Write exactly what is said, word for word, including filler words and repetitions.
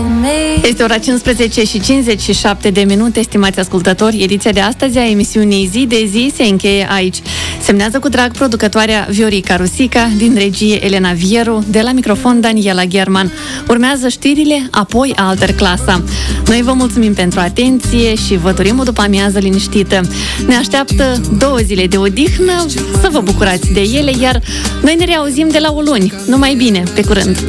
Este ora cincisprezece și cincizeci și șapte de minute, estimați ascultători. Ediția de astăzi a emisiunii Zi de Zi se încheie aici. Semnează cu drag producătoarea Viorica Rusica, din regie Elena Vieru, de la microfon Daniela German. Urmează știrile, apoi Alterclasa. Noi vă mulțumim pentru atenție și vă dorim o după-amiază liniștită. Ne așteaptă două zile de odihnă, să vă bucurați de ele, iar noi ne reauzim de la o luni. Numai bine, pe curând!